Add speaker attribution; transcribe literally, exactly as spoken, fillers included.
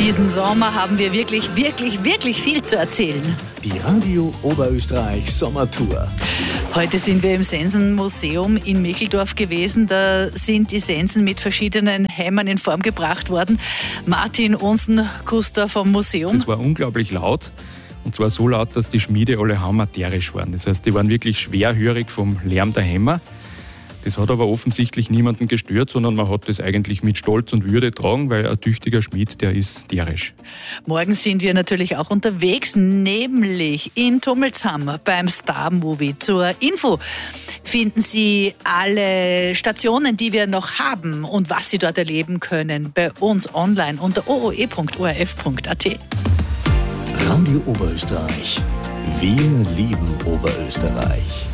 Speaker 1: Diesen Sommer haben wir wirklich, wirklich, wirklich viel zu erzählen.
Speaker 2: Die Radio Oberösterreich Sommertour.
Speaker 1: Heute sind wir im Sensenmuseum in Mikkeldorf gewesen. Da sind die Sensen mit verschiedenen Hämmern in Form gebracht worden. Martin Unsen-Kuster vom Museum.
Speaker 3: Es war unglaublich laut. Und zwar so laut, dass die Schmiede alle hammertierisch waren. Das heißt, die waren wirklich schwerhörig vom Lärm der Hämmer. Das hat aber offensichtlich niemanden gestört, sondern man hat das eigentlich mit Stolz und Würde tragen, weil ein tüchtiger Schmied, der ist tierisch.
Speaker 1: Morgen sind wir natürlich auch unterwegs, nämlich in Tummelsham beim Star Movie. Zur Info finden Sie alle Stationen, die wir noch haben und was Sie dort erleben können, bei uns online unter o o e punkt o r f punkt a t.
Speaker 2: Radio Oberösterreich. Wir lieben Oberösterreich.